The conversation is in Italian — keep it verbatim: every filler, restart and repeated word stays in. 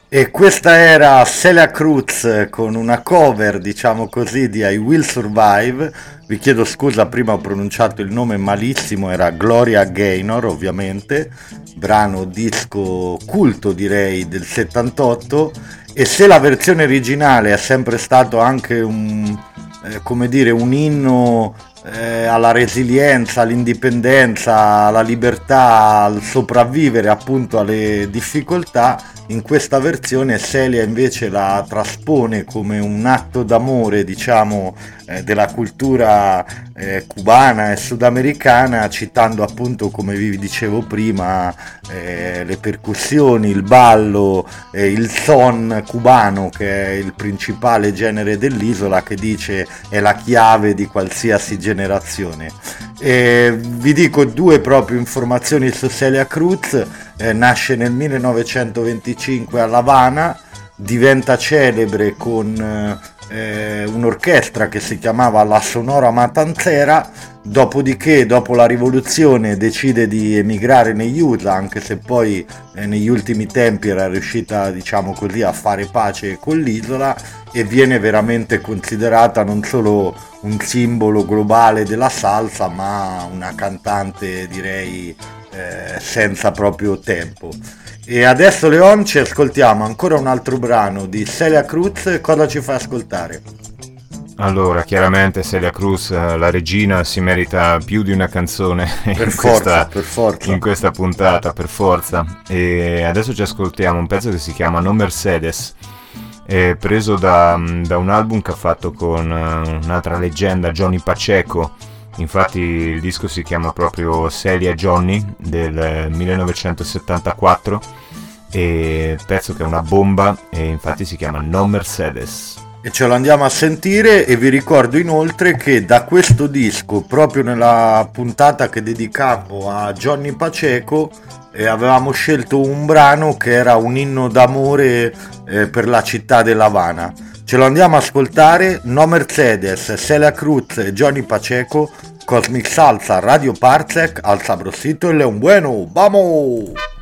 E questa era Celia Cruz con una cover, diciamo così, di I Will Survive. Vi chiedo scusa, prima ho pronunciato il nome malissimo, era Gloria Gaynor, ovviamente, brano disco culto direi del settantotto. E se la versione originale è sempre stato anche un, eh, come dire, un inno eh, alla resilienza, all'indipendenza, alla libertà, al sopravvivere appunto alle difficoltà, in questa versione Celia invece la traspone come un atto d'amore, diciamo, eh, della cultura eh, cubana e sudamericana, citando appunto, come vi dicevo prima, eh, le percussioni, il ballo, eh, il son cubano, che è il principale genere dell'isola, che dice è la chiave di qualsiasi generazione. E vi dico due proprio informazioni su Celia Cruz. Eh, nasce nel millenovecentoventicinque a La Habana, diventa celebre con eh, un'orchestra che si chiamava La Sonora Matancera, dopodiché dopo la rivoluzione decide di emigrare negli U S A, anche se poi eh, negli ultimi tempi era riuscita, diciamo così, a fare pace con l'isola, e viene veramente considerata non solo un simbolo globale della salsa, ma una cantante, direi, eh, senza proprio tempo. E adesso Leon, ci ascoltiamo ancora un altro brano di Celia Cruz. Cosa ci fa ascoltare? Allora, chiaramente Celia Cruz, la regina, si merita più di una canzone Per in forza, questa, per forza. in questa puntata, per forza. E adesso ci ascoltiamo un pezzo che si chiama No Mercedes, è preso da, da un album che ha fatto con un'altra leggenda, Johnny Pacheco. Infatti il disco si chiama proprio Celia Johnny del millenovecentosettantaquattro, e il pezzo che è una bomba, e infatti si chiama No Mercedes. E ce lo andiamo a sentire, e vi ricordo inoltre che da questo disco, proprio nella puntata che dedicavo a Johnny Pacheco, eh, avevamo scelto un brano che era un inno d'amore eh, per la città dell'Havana. Ce lo andiamo a ascoltare, No Mercedes, Celia Cruz e Johnny Pacheco, Cosmic Salsa, Radio Parsec, al sabrosito e Leon Bueno, vamos!